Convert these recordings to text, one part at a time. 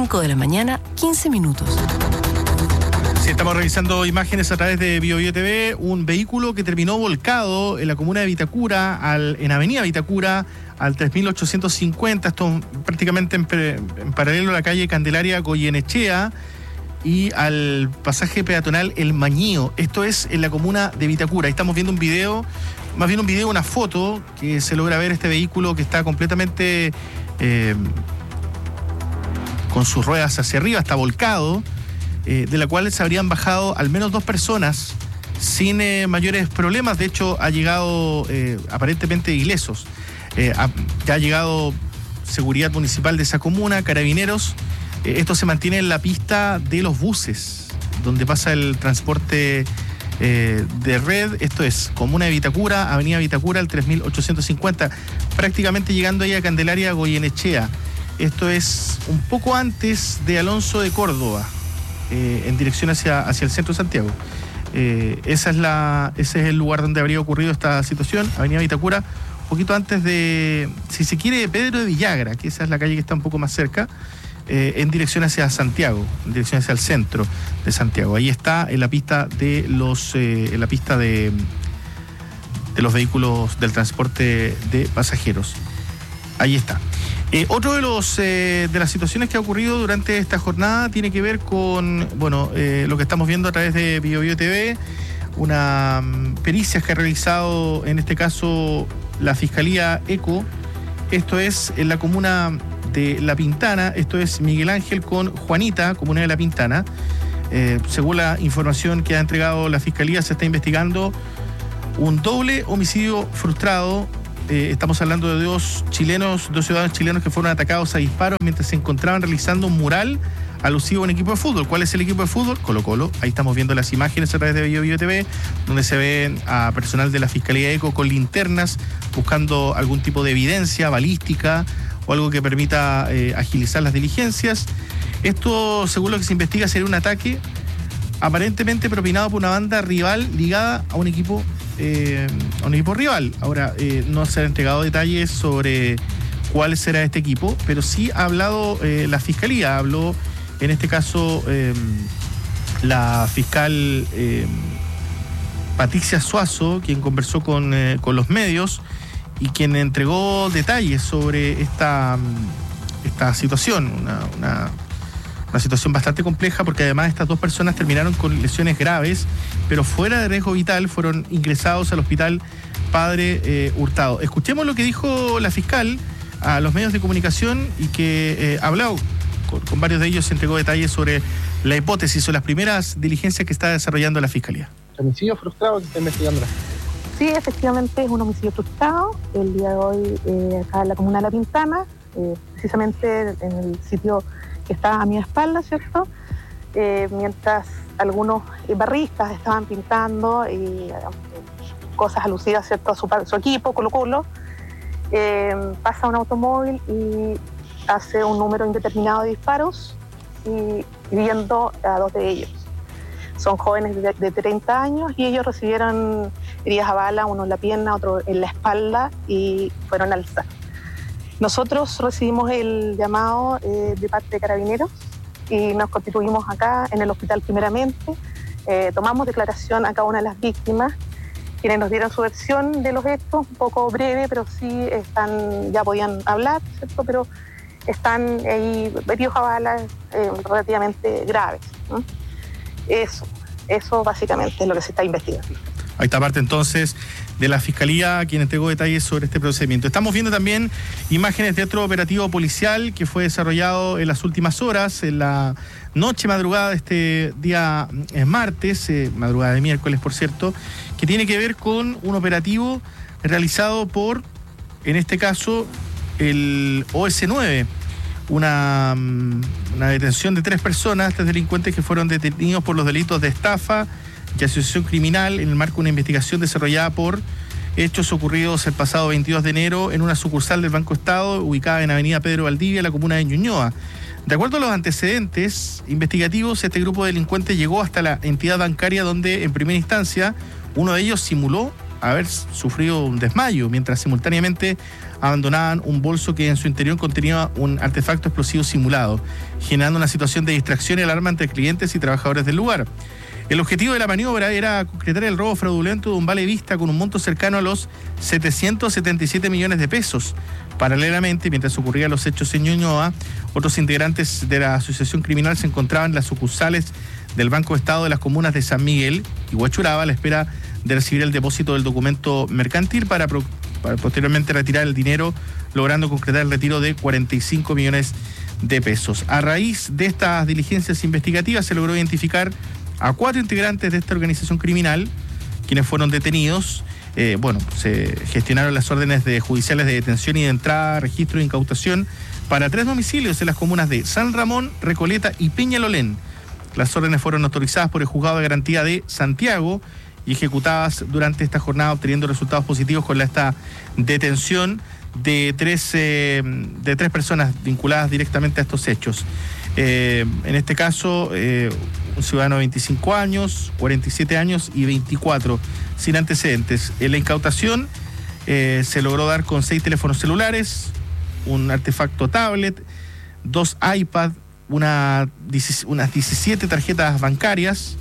5 de la mañana, 15 minutos. Sí, estamos revisando imágenes a través de BioBio TV. Un vehículo que terminó volcado en la comuna de Vitacura, en Avenida Vitacura, al 3850. Esto prácticamente en paralelo a la calle Candelaria Goyenechea y al pasaje peatonal El Mañío. Esto es en la comuna de Vitacura. Ahí estamos viendo un video, una foto que se logra ver este vehículo que está completamente con sus ruedas hacia arriba, está volcado, de la cual se habrían bajado al menos 2 personas sin mayores problemas. De hecho, ha llegado aparentemente ilesos. Ya ha llegado Seguridad Municipal de esa comuna, Carabineros. Esto se mantiene en la pista de los buses, donde pasa el transporte de red. Esto es comuna de Vitacura, Avenida Vitacura, el 3850, prácticamente llegando ahí a Candelaria Goyenechea. Esto es un poco antes de Alonso de Córdoba, en dirección hacia el centro de Santiago. Ese es el lugar donde habría ocurrido esta situación, Avenida Vitacura, un poquito antes de, si se quiere, de Pedro de Villagra, que esa es la calle que está un poco más cerca, en dirección hacia Santiago, en dirección hacia el centro de Santiago. Ahí está en la pista de los vehículos del transporte de pasajeros. Ahí está. Otro de las situaciones que ha ocurrido durante esta jornada tiene que ver con, lo que estamos viendo a través de BioBio TV, una pericias que ha realizado, en este caso, la Fiscalía ECO. Esto es en la comuna de La Pintana, esto es Miguel Ángel con Juanita, comuna de La Pintana. Según la información que ha entregado la Fiscalía, se está investigando un doble homicidio frustrado. Estamos hablando de dos ciudadanos chilenos que fueron atacados a disparos mientras se encontraban realizando un mural alusivo a un equipo de fútbol. ¿Cuál es el equipo de fútbol? Colo-Colo. Ahí estamos viendo las imágenes a través de BioBio TV, donde se ven a personal de la Fiscalía ECO con linternas buscando algún tipo de evidencia balística o algo que permita agilizar las diligencias. Esto, según lo que se investiga, sería un ataque aparentemente propinado por una banda rival ligada a un equipo rival. Ahora, no se han entregado detalles sobre cuál será este equipo, pero sí ha hablado la Fiscalía. Habló, en este caso, la fiscal Patricia Suazo, quien conversó con los medios y quien entregó detalles sobre esta situación, una situación bastante compleja, porque además estas 2 personas terminaron con lesiones graves, pero fuera de riesgo vital, fueron ingresados al hospital Padre Hurtado. Escuchemos lo que dijo la fiscal a los medios de comunicación y que ha hablado con varios de ellos, se entregó detalles sobre la hipótesis o las primeras diligencias que está desarrollando la Fiscalía. ¿Homicidio frustrado que está investigando? Sí, efectivamente es un homicidio frustrado. El día de hoy, acá en la comuna de La Pintana, precisamente en el sitio que está a mi espalda, ¿cierto? Mientras algunos barristas estaban pintando cosas alusivas, ¿cierto?, a su equipo, Colo-Colo, pasa un automóvil y hace un número indeterminado de disparos y hiriendo a 2 de ellos. Son jóvenes de 30 años y ellos recibieron heridas a bala, uno en la pierna, otro en la espalda, y fueron alzados. Nosotros recibimos el llamado de parte de Carabineros y nos constituimos acá en el hospital primeramente. Tomamos declaración a cada una de las víctimas, quienes nos dieron su versión de los hechos, un poco breve, pero sí ya podían hablar, ¿cierto? Pero están ahí heridos a balas relativamente graves, ¿no? Eso básicamente es lo que se está investigando. Ahí está parte entonces de la Fiscalía, quien entregó detalles sobre este procedimiento. Estamos viendo también imágenes de otro operativo policial que fue desarrollado en las últimas horas, en la madrugada de este día martes, madrugada de miércoles, por cierto, que tiene que ver con un operativo realizado por, en este caso, el OS9. Una detención de 3 personas, 3 delincuentes que fueron detenidos por los delitos de estafa y asociación criminal en el marco de una investigación desarrollada por hechos ocurridos el pasado 22 de enero en una sucursal del Banco Estado ubicada en Avenida Pedro Valdivia, la comuna de Ñuñoa. De acuerdo a los antecedentes investigativos, este grupo de delincuentes llegó hasta la entidad bancaria donde, en primera instancia, uno de ellos simuló haber sufrido un desmayo, mientras simultáneamente abandonaban un bolso que en su interior contenía un artefacto explosivo simulado, generando una situación de distracción y alarma entre clientes y trabajadores del lugar. El objetivo de la maniobra era concretar el robo fraudulento de un vale vista con un monto cercano a los 777 millones de pesos. Paralelamente, mientras ocurrían los hechos en Ñuñoa, otros integrantes de la asociación criminal se encontraban en las sucursales del Banco de Estado de las comunas de San Miguel y Huachuraba a la espera de recibir el depósito del documento mercantil para posteriormente retirar el dinero, logrando concretar el retiro de 45 millones de pesos. A raíz de estas diligencias investigativas se logró identificar a 4 integrantes de esta organización criminal, quienes fueron detenidos. Se gestionaron las órdenes judiciales de detención y de entrada, registro e incautación para 3 domicilios en las comunas de San Ramón, Recoleta y Peñalolén. Las órdenes fueron autorizadas por el Juzgado de Garantía de Santiago y ejecutadas durante esta jornada, obteniendo resultados positivos con esta detención de tres personas vinculadas directamente a estos hechos. En este caso, un ciudadano de 25 años, 47 años y 24, sin antecedentes. En la incautación se logró dar con 6 teléfonos celulares, un artefacto tablet, 2 iPads, unas 17 tarjetas bancarias,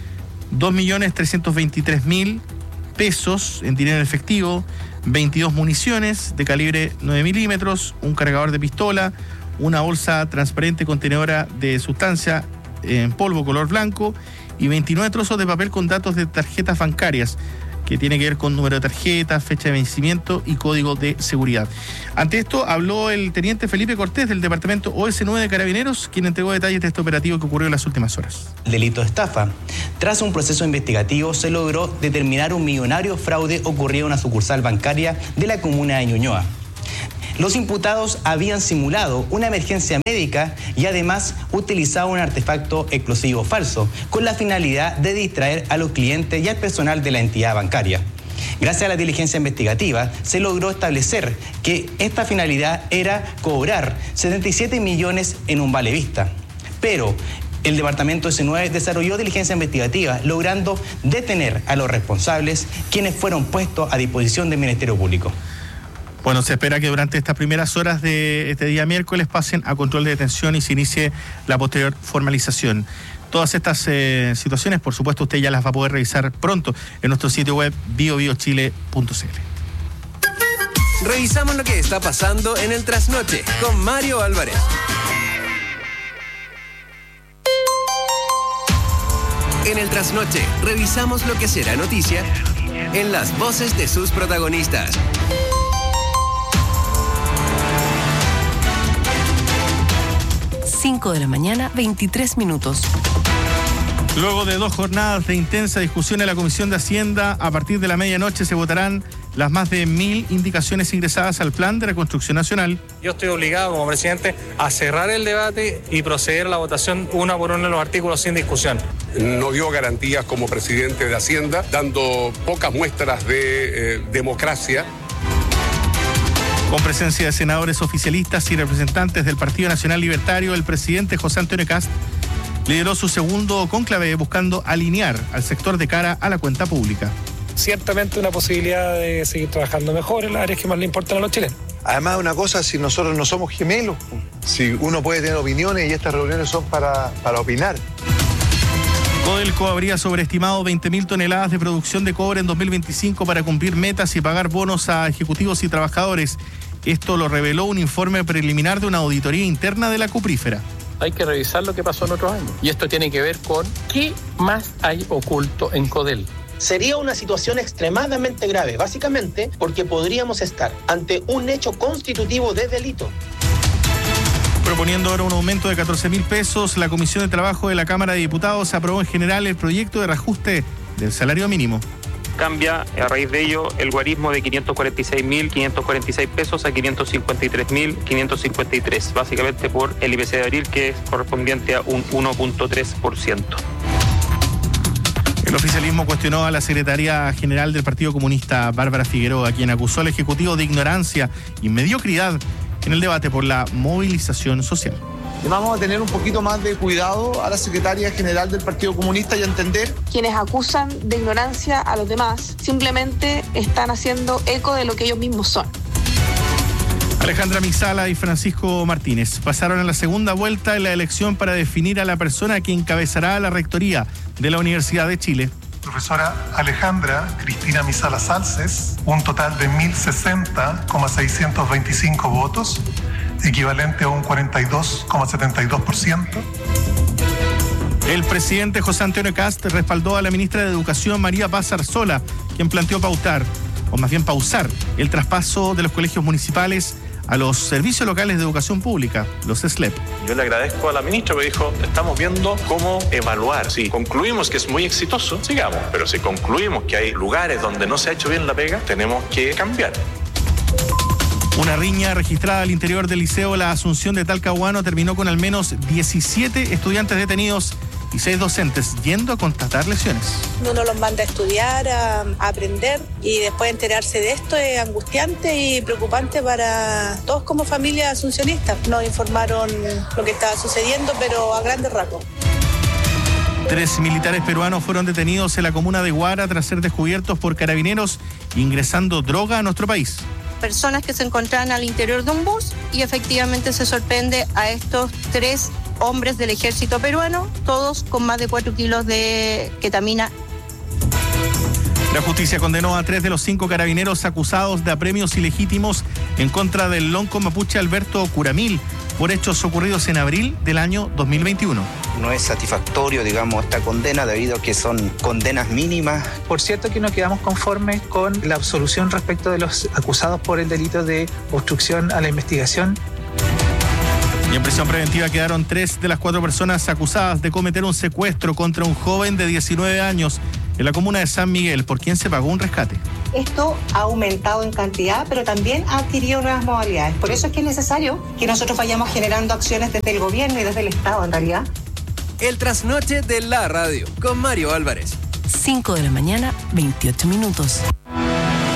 2.323.000 pesos en dinero efectivo, 22 municiones de calibre 9 milímetros, un cargador de pistola, una bolsa transparente contenedora de sustancia en polvo color blanco y 29 trozos de papel con datos de tarjetas bancarias que tiene que ver con número de tarjeta, fecha de vencimiento y código de seguridad. Ante esto habló el teniente Felipe Cortés del departamento OS9 de Carabineros, quien entregó detalles de este operativo que ocurrió en las últimas horas. Delito de estafa. Tras un proceso investigativo se logró determinar un millonario fraude ocurrido en una sucursal bancaria de la comuna de Ñuñoa. Los imputados habían simulado una emergencia médica y además utilizado un artefacto explosivo falso con la finalidad de distraer a los clientes y al personal de la entidad bancaria. Gracias a la diligencia investigativa se logró establecer que esta finalidad era cobrar 77 millones en un vale vista. Pero el departamento OS9 desarrolló diligencia investigativa logrando detener a los responsables, quienes fueron puestos a disposición del Ministerio Público. Bueno, se espera que durante estas primeras horas de este día miércoles pasen a control de detención y se inicie la posterior formalización. Todas estas situaciones, por supuesto, usted ya las va a poder revisar pronto en nuestro sitio web biobiochile.cl. Revisamos lo que está pasando en el Trasnoche con Mario Álvarez. En el Trasnoche revisamos lo que será noticia en las voces de sus protagonistas. 5 de la mañana, 23 minutos. Luego de 2 jornadas de intensa discusión en la Comisión de Hacienda, a partir de la medianoche se votarán las más de 1.000 indicaciones ingresadas al Plan de Reconstrucción Nacional. Yo estoy obligado como presidente a cerrar el debate y proceder a la votación uno por uno de los artículos sin discusión. No dio garantías como presidente de Hacienda, dando pocas muestras de democracia. Con presencia de senadores oficialistas y representantes del Partido Nacional Libertario, el presidente José Antonio Kast lideró su segundo cónclave buscando alinear al sector de cara a la cuenta pública. Ciertamente una posibilidad de seguir trabajando mejor en las áreas que más le importan a los chilenos. Además, una cosa, si nosotros no somos gemelos, si uno puede tener opiniones y estas reuniones son para opinar. Codelco habría sobreestimado 20.000 toneladas de producción de cobre en 2025 para cumplir metas y pagar bonos a ejecutivos y trabajadores. Esto lo reveló un informe preliminar de una auditoría interna de la cuprífera. Hay que revisar lo que pasó en otros años. Y esto tiene que ver con qué más hay oculto en Codel. Sería una situación extremadamente grave, básicamente porque podríamos estar ante un hecho constitutivo de delito. Proponiendo ahora un aumento de 14.000 pesos, la Comisión de Trabajo de la Cámara de Diputados aprobó en general el proyecto de reajuste del salario mínimo. Cambia a raíz de ello el guarismo de 546.546 pesos a 553.553, básicamente por el IPC de abril, que es correspondiente a un 1.3%. El oficialismo cuestionó a la secretaria general del Partido Comunista, Bárbara Figueroa, quien acusó al Ejecutivo de ignorancia y mediocridad en el debate por la movilización social. Vamos a tener un poquito más de cuidado a la secretaria general del Partido Comunista y a entender. Quienes acusan de ignorancia a los demás simplemente están haciendo eco de lo que ellos mismos son. Alejandra Mizala y Francisco Martínez pasaron a la segunda vuelta en la elección para definir a la persona que encabezará la rectoría de la Universidad de Chile. Profesora Alejandra Cristina Mizala Salces, un total de 1.060,625 votos, equivalente a un 42,72%. El presidente José Antonio Kast respaldó a la ministra de Educación María Paz Arzola, quien planteó pausar el traspaso de los colegios municipales a los servicios locales de educación pública, los SLEP. Yo le agradezco a la ministra, me dijo, estamos viendo cómo evaluar. Si concluimos que es muy exitoso, sigamos. Pero si concluimos que hay lugares donde no se ha hecho bien la pega, tenemos que cambiar. Una riña registrada al interior del Liceo La Asunción de Talcahuano terminó con al menos 17 estudiantes detenidos y 6 docentes yendo a constatar lesiones. Uno los manda a estudiar, a aprender, y después enterarse de esto es angustiante y preocupante para todos como familia asuncionista. Nos informaron lo que estaba sucediendo, pero a grandes rasgos. 3 militares peruanos fueron detenidos en la comuna de Huara tras ser descubiertos por carabineros ingresando droga a nuestro país. Personas que se encontraban al interior de un bus y efectivamente se sorprende a estos 3 hombres del ejército peruano, todos con más de 4 kilos de ketamina. La justicia condenó a 3 de los 5 carabineros acusados de apremios ilegítimos en contra del lonco mapuche Alberto Curamil por hechos ocurridos en abril del año 2021. No es satisfactorio, digamos, esta condena debido a que son condenas mínimas. Por cierto que no quedamos conformes con la absolución respecto de los acusados por el delito de obstrucción a la investigación. Y en prisión preventiva quedaron 3 de las 4 personas acusadas de cometer un secuestro contra un joven de 19 años en la comuna de San Miguel, por quien se pagó un rescate. Esto ha aumentado en cantidad, pero también ha adquirido nuevas modalidades. Por eso es que es necesario que nosotros vayamos generando acciones desde el gobierno y desde el Estado, en realidad. El trasnoche de la radio, con Mario Álvarez. 5 de la mañana, 28 minutos.